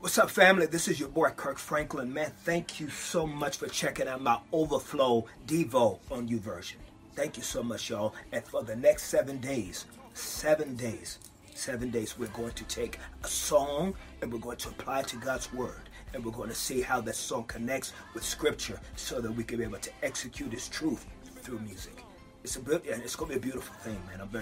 What's up, family? This is your boy Kirk Franklin. Man, thank you so much for checking out my Overflow Devo on YouVersion. Thank you so much, y'all. And for the next 7 days, we're going to take a song and we're going to apply it to God's word. And we're going to see how that song connects with scripture so that we can be able to execute His truth through music. It's going to be a beautiful thing, man. I'm very